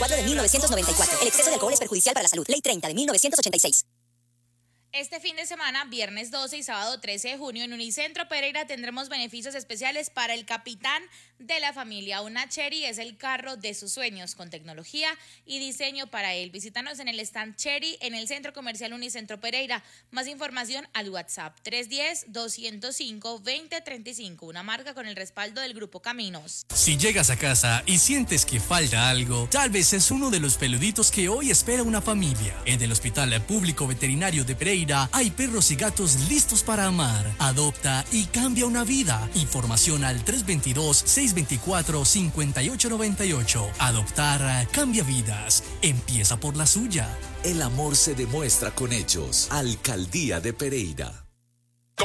34 de 1994. El exceso de alcohol es perjudicial para la salud. Ley 30 de 1986. Este fin de semana, viernes 12 y sábado 13 de junio, en Unicentro Pereira tendremos beneficios especiales para el capitán de la familia. Una Chery es el carro de sus sueños, con tecnología y diseño para él. Visítanos en el stand Chery en el Centro Comercial Unicentro Pereira. Más información al WhatsApp 310-205-2035, una marca con el respaldo del Grupo Caminos. Si llegas a casa y sientes que falta algo, tal vez es uno de los peluditos que hoy espera una familia. En el Hospital Público Veterinario de Pereira hay perros y gatos listos para amar. Adopta y cambia una vida. Información al 322-624-5898. Adoptar cambia vidas. Empieza por la suya. El amor se demuestra con hechos. Alcaldía de Pereira.